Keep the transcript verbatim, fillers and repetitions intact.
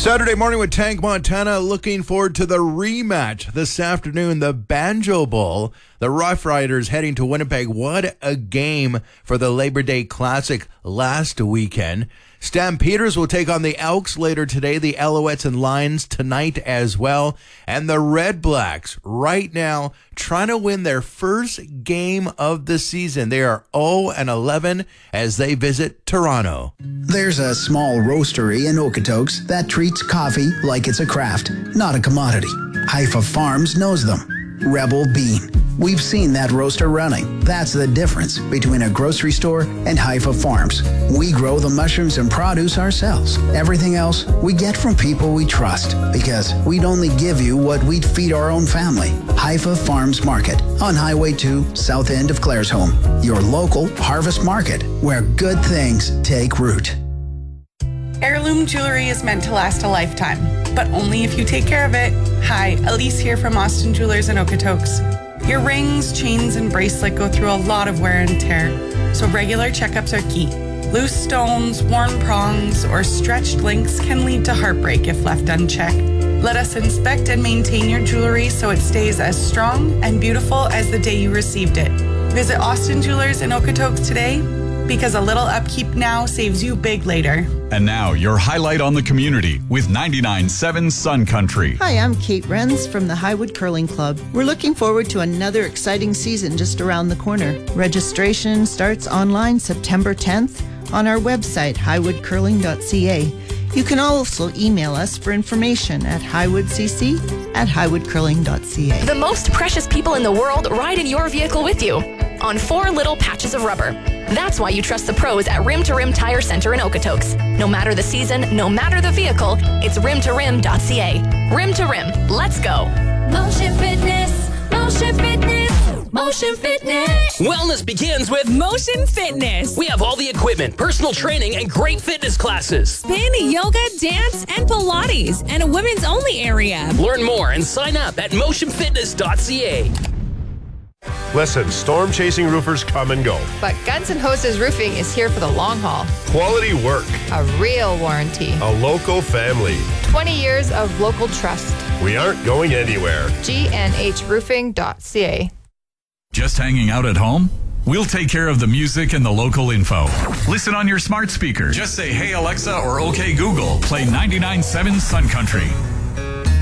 Saturday morning with Tank Montana. Looking forward to the rematch this afternoon, the Banjo Bowl. The Rough Riders heading to Winnipeg. What a game for the Labor Day Classic last weekend. Stampeders will take on the Elks later today. The Alouettes and Lions tonight as well. And the Red Blacks right now trying to win their first game of the season. They are oh and eleven as they visit Toronto. There's a small roastery in Okotoks that treats coffee like it's a craft, not a commodity. Haifa Farms knows them. Rebel Bean. We've seen that roaster running. That's the difference between a grocery store and Haifa Farms. We grow the mushrooms and produce ourselves. Everything else we get from people we trust, because we'd only give you what we'd feed our own family. Haifa Farms Market on Highway two, south end of Claresholm. Your local harvest market where good things take root. Heirloom jewelry is meant to last a lifetime, but only if you take care of it. Hi, Elise here from Austin Jewelers in Okotoks. Your rings, chains, and bracelet go through a lot of wear and tear, so regular checkups are key. Loose stones, worn prongs, or stretched links can lead to heartbreak if left unchecked. Let us inspect and maintain your jewelry so it stays as strong and beautiful as the day you received it. Visit Austin Jewelers in Okotoks today, because a little upkeep now saves you big later. And now, your highlight on the community with ninety-nine point seven Sun Country. Hi, I'm Kate Renz from the Highwood Curling Club. We're looking forward to another exciting season just around the corner. Registration starts online September tenth on our website, highwood curling dot c a. You can also email us for information at highwoodcc at highwood curling dot c a. The most precious people in the world ride in your vehicle with you on four little patches of rubber. That's why you trust the pros at Rim to Rim Tire Center in Okotoks. No matter the season, no matter the vehicle, it's rim to rim dot c a. Rim to Rim, let's go. Motion Fitness, Motion Fitness, Motion Fitness. Wellness begins with Motion Fitness. We have all the equipment, personal training, and great fitness classes. Spin, yoga, dance, and Pilates, and a women's only area. Learn more and sign up at motion fitness dot c a. Listen, storm-chasing roofers come and go. But Guns N' Hoses Roofing is here for the long haul. Quality work. A real warranty. A local family. twenty years of local trust. We aren't going anywhere. G N H roofing dot c a. Just hanging out at home? We'll take care of the music and the local info. Listen on your smart speaker. Just say, "Hey Alexa," or "Okay Google." Play ninety-nine point seven Sun Country.